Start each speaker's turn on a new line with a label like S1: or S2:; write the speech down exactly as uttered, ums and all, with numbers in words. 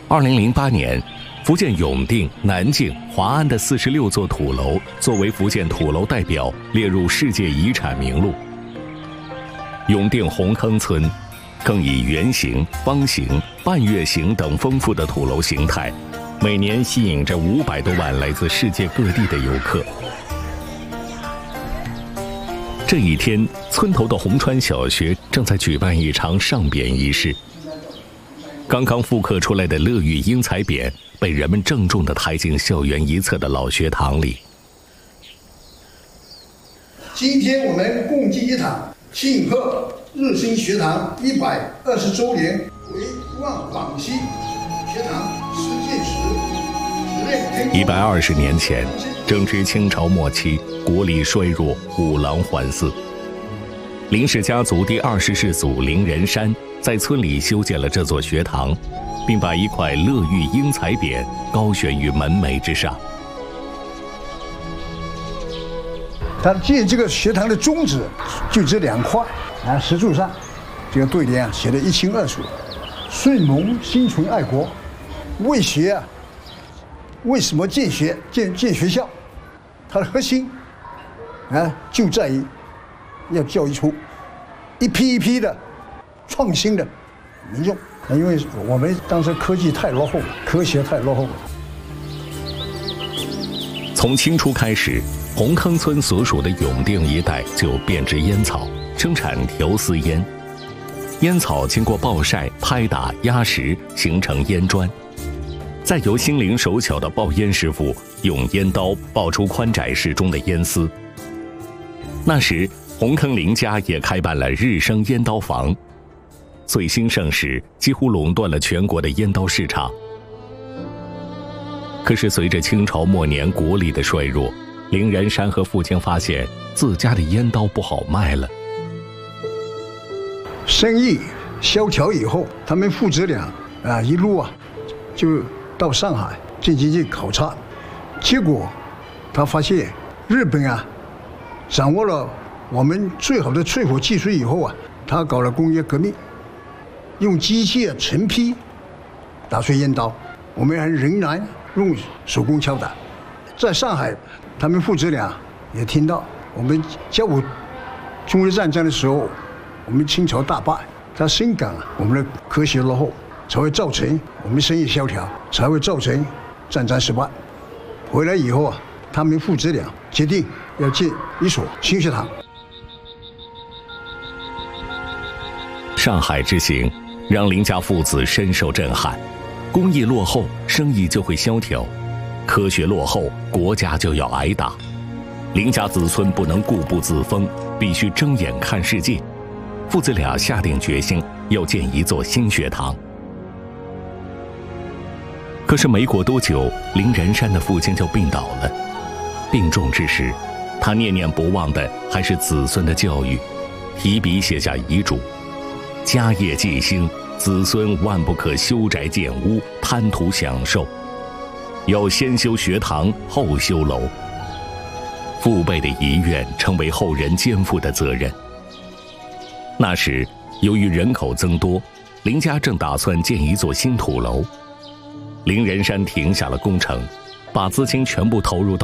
S1: 二零零八年，福建永定、南靖、华安的四十六座土楼作为福建土楼代表列入世界遗产名录。永定红坑村更以圆形、方形、半月形等丰富的土楼形态，每年吸引着五百多万来自世界各地的游客。这一天，村头的红川小学正在举办一场上匾仪式。刚刚复刻出来的乐玉英才匾被人们郑重地抬进校园一侧的老学堂里。
S2: 今天我们共计一堂，庆贺日新学堂一百二十周年，为望广西学堂实践时。
S1: 一百二十年前，正值清朝末期，国力衰弱，五郎环伺。林氏家族第二十世祖林仁山在村里修建了这座学堂，并把一块乐玉英才匾高悬于门楣之上。
S2: 他建这个学堂的宗旨就这两块啊，石柱上这个对联啊写得一清二楚：顺蒙心存爱国，为学啊，为什么建学建建学校？它的核心啊就在于要教育出一批一批的创新的民众。因为我们当时科技太落后了，科学太落后了。
S1: 从清初开始，红坑村所属的永定一带就变植烟草，生产条丝烟。烟草经过暴晒、拍打、压实，形成烟砖，再由心灵手巧的爆烟师傅用烟刀爆出宽窄适中的烟丝。那时，红坑林家也开办了日升烟刀房，最兴盛时几乎垄断了全国的烟刀市场。可是随着清朝末年国力的衰弱，林仁山和父亲发现自家的烟刀不好卖了。
S2: 生意萧条以后，他们父子俩啊一路啊就到上海进行去考察，结果他发现日本啊掌握了我们最好的淬火技术以后啊，他搞了工业革命，用机械成批打碎烟刀，我们还仍然用手工敲打。在上海，他们父子俩也听到我们甲午中日战争的时候，我们清朝大败，他深感我们的科学落后，才会造成我们生意萧条，才会造成战争失败。回来以后啊，他们父子俩决定要建一所新学堂。
S1: 上海之行让林家父子深受震撼，工艺落后，生意就会萧条；科学落后，国家就要挨打。林家子孙不能固步自封，必须睁眼看世界。父子俩下定决心要建一座新学堂。可是没过多久，林仁山的父亲就病倒了。病重之时，他念念不忘的还是子孙的教育，提笔写下遗嘱：家业继兴，子孙万不可修宅建屋，贪图享受，要先修学堂，后修楼。父辈的遗愿成为后人肩负的责任。那时，由于人口增多，林家正打算建一座新土楼。林仁山停下了工程，把资金全部投入到